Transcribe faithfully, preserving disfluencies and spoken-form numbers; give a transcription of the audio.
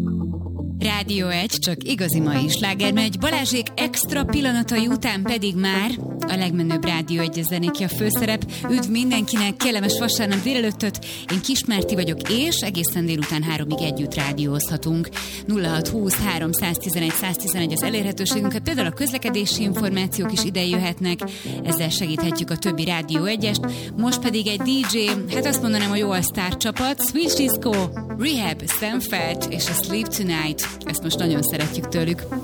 Rádió egy, csak igazi mai slágermegy. Balázsék extra pillanatai után pedig már a legmenőbb Rádió egy zenéki a főszerep. Üdv mindenkinek, kellemes vasárnap délelőttöt. Én Kismárti vagyok, és egészen délután háromig együtt rádiózhatunk. nulla hat húsz három tizenegy száz tizenegy az elérhetőségünket, például a közlekedési információk is ide jöhetnek, ezzel segíthetjük a többi Rádió egyest. Most pedig egy dé dzsé, hát azt mondanám, a jó all-star csapat, Switch Disco, Rehab, Sam Fett és a Sleep Tonight. Ezt most nagyon szeretjük tőlük.